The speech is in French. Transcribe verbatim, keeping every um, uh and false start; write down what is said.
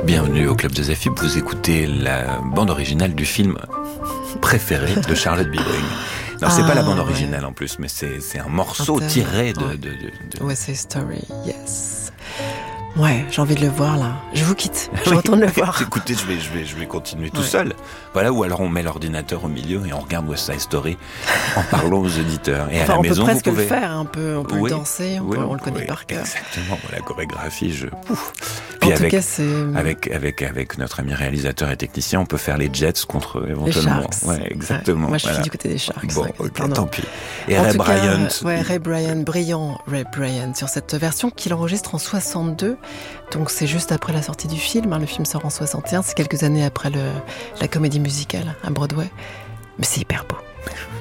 Bienvenue au Club de Zafib, vous écoutez la bande originale du film préféré de Charlotte Billowing. Non, c'est ah, pas la bande originale ouais. en plus, mais c'est, c'est un morceau tiré de... Ouais. de, de, de... West Side Story, yes. Ouais, j'ai envie de le voir là. Je vous quitte, je retourne le voir. Écoutez, je vais, je vais, je vais continuer tout ouais. seul. Voilà, ou alors on met l'ordinateur au milieu et on regarde West Side Story en parlant aux auditeurs. Et enfin, à la on maison, peut presque vous pouvez... le faire un peu, on peut oui, le danser, on, oui, peut, on le connaît oui, par cœur. Exactement, la chorégraphie, je... Pouf. Puis en avec, tout cas, c'est... avec, avec, avec notre ami réalisateur et technicien, on peut faire les Jets contre éventuellement... Les Sharks. Ouais, exactement. Ouais. Moi, je voilà. suis du côté des Sharks. Bon, ouais, ok, tant pis. Et en Ray tout Bryant... Cas, ouais, Ray Bryant, brillant Ray Bryant, sur cette version qu'il enregistre en soixante-deux. Donc c'est juste après la sortie du film, hein. Le film sort en soixante et un, c'est quelques années après le, la comédie musicale à Broadway. Mais c'est hyper beau.